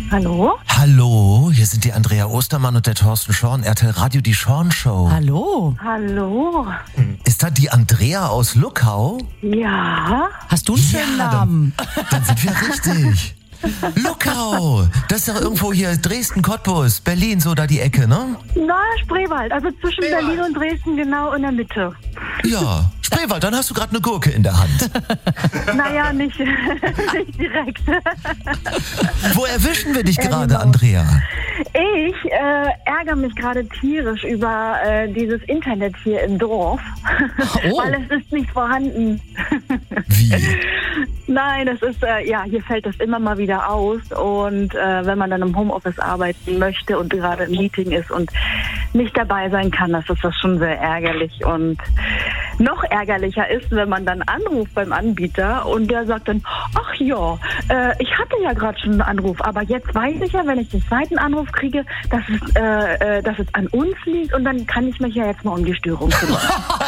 Hallo? Hallo, hier sind die Andrea Ostermann und der Thorsten Schorn, RTL Radio, die Schorn-Show. Hallo. Hallo? Ist da die Andrea aus Luckau? Ja? Hast du einen schönen Namen? Dann sind wir richtig. Luckau, das ist doch irgendwo hier Dresden, Cottbus, Berlin, so da die Ecke, ne? Na, Spreewald, also zwischen Berlin und Dresden genau in der Mitte. Ja, Spreewald, dann hast du gerade eine Gurke in der Hand. Naja, nicht, nicht direkt. Wo erwischen wir dich gerade, genau. Andrea? Ich ärgere mich gerade tierisch über dieses Internet hier im Dorf, weil es ist nicht vorhanden. Wie? Nein, das ist, hier fällt das immer mal wieder aus und wenn man dann im Homeoffice arbeiten möchte und gerade im Meeting ist und nicht dabei sein kann, das ist das schon sehr ärgerlich. Und noch ärgerlicher ist, wenn man dann anruft beim Anbieter und der sagt dann, ach ja, ich hatte ja gerade schon einen Anruf, aber jetzt weiß ich ja, wenn ich den zweiten Anruf kriege, dass es an uns liegt und dann kann ich mich ja jetzt mal um die Störung kümmern.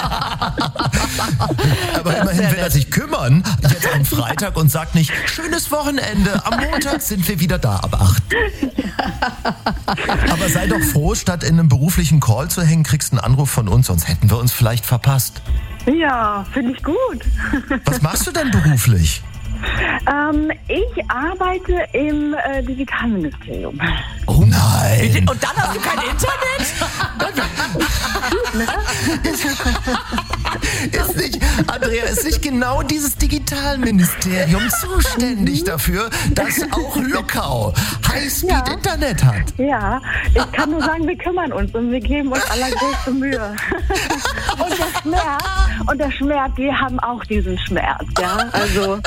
Aber immerhin will er sich kümmern, jetzt am Freitag und sagt nicht, schönes Wochenende, am Montag sind wir wieder da ab 8. Aber sei doch froh, statt in einem beruflichen Call zu hängen, kriegst du einen Anruf von uns, sonst hätten wir uns vielleicht verpasst. Ja, finde ich gut. Was machst du denn beruflich? Ich arbeite im Digitalministerium. Oh nein! Und dann hast du kein Internet? Andrea, ist nicht genau dieses Digitalministerium zuständig dafür, dass auch Luckau Highspeed-Internet hat? Ja, ich kann nur sagen, wir kümmern uns und wir geben uns allergrößte Mühe. Und der Schmerz, wir haben auch diesen Schmerz, ja, also...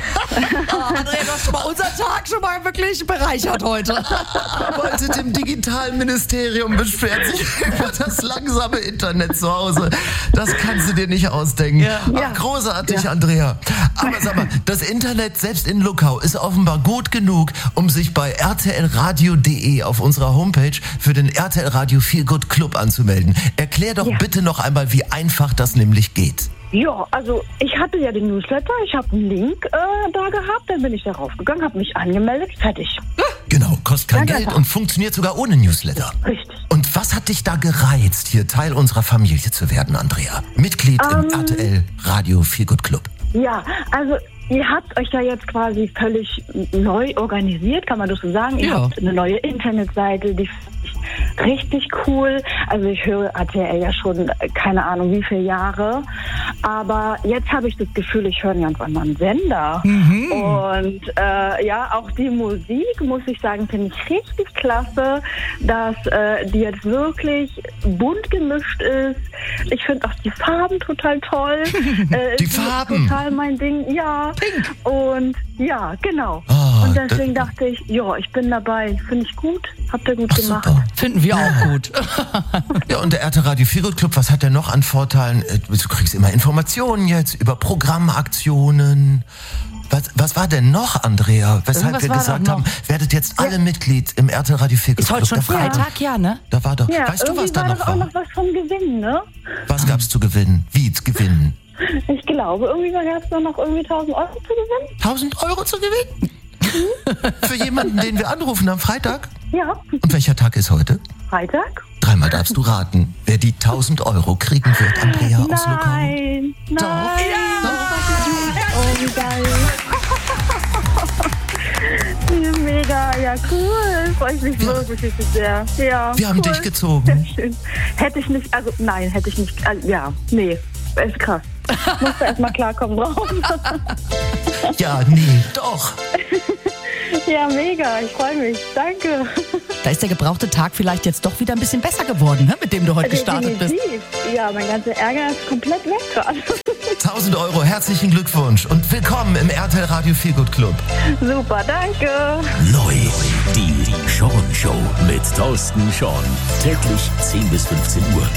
Andrea, du hast schon mal unser Tag schon mal wirklich bereichert heute. Arbeitet im Digitalministerium, beschwert sich über das langsame Internet zu Hause. Das kannst du dir nicht ausdenken. Ja. Ach, großartig, Andrea. Aber sag mal, das Internet selbst in Luckau ist offenbar gut genug, um sich bei rtlradio.de auf unserer Homepage für den RTL Radio Feel Good Club anzumelden. Erklär doch bitte noch einmal, wie einfach das nämlich geht. Ja, also ich hatte ja den Newsletter, ich habe einen Link da gehabt, dann bin ich darauf gegangen, habe mich angemeldet, fertig. Genau, kostet kein Ja, Geld genau. und funktioniert sogar ohne Newsletter. Richtig. Und was hat dich da gereizt, hier Teil unserer Familie zu werden, Andrea? Mitglied im RTL Radio Feel Good Club. Ja, also ihr habt euch ja jetzt quasi völlig neu organisiert, kann man das so sagen. Ihr habt eine neue Internetseite, die finde ich richtig cool. Also ich höre RTL ja schon keine Ahnung wie viele Jahre. Aber jetzt habe ich das Gefühl, ich höre einen ganz anderen Sender. Und auch die Musik, muss ich sagen, finde ich richtig klasse, dass die jetzt wirklich bunt gemischt ist. Ich finde auch die Farben total toll. Die Farben? Total mein Ding, ja. Pink. Und ja, genau. Ah, und deswegen dachte ich, ja, ich bin dabei. Finde ich gut. Habt ihr gut gemacht. Super. Finden wir auch gut. Ja, und der RTL Radio Feel Good Club, was hat der noch an Vorteilen? Du kriegst immer Informationen jetzt über Programmaktionen. Was war denn noch, Andrea? Weshalb Irgendwas wir war gesagt doch haben, noch. werdet jetzt alle Mitglied im RTL Radio Feel Good Ist Club. heute schon Da war doch- Freitag, ja, ne? Da war doch. Ja, Weißt du, was irgendwie da war noch doch auch war? noch was vom Gewinn, ne? Was gab's zu gewinnen? Wie gewinnen? Ich glaube, irgendwie gab es noch irgendwie 1.000 Euro zu gewinnen. 1.000 Euro zu gewinnen? Für jemanden, den wir anrufen am Freitag? Ja, Und welcher Tag ist heute? Freitag? Dreimal darfst du raten, wer die 1.000 Euro kriegen wird, Andrea aus Luckau. Nein, nein. Doch. Oh, wie geil. Mega, ja, cool. Freue ich mich wirklich richtig sehr. Ja, Wir haben cool. dich gezogen. Sehr schön. Hätte ich nicht, nee, ist krass. Musste erst mal klarkommen drauf. Ja, nee, doch. Ja, mega, ich freue mich. Danke. Da ist der gebrauchte Tag vielleicht jetzt doch wieder ein bisschen besser geworden, ne? Mit dem du heute gestartet bist. Definitiv. Ja, mein ganzer Ärger ist komplett weg gerade. 1.000 Euro, herzlichen Glückwunsch und willkommen im RTL Radio Feel Good Club. Super, danke. Neu, die Schorn-Show mit Thorsten Schorn. Täglich 10 bis 15 Uhr.